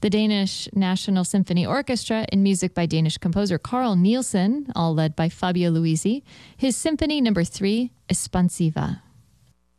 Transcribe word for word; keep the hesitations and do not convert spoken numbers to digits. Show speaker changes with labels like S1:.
S1: The Danish National Symphony Orchestra, in music by Danish composer Carl Nielsen, all led by Fabio Luisi, his Symphony Number Three, Espansiva.